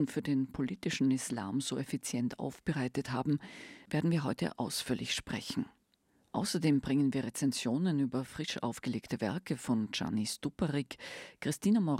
für den politischen Islam so effizient aufbereitet haben, werden wir heute ausführlich sprechen. Außerdem bringen wir Rezensionen über frisch aufgelegte Werke von Gianni Stuparik, Christina